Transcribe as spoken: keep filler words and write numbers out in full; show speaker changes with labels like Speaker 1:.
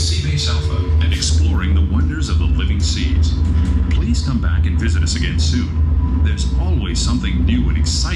Speaker 1: Seabase Alpha
Speaker 2: and exploring the wonders of the living seas. Please come back and visit us again soon. There's always something new and exciting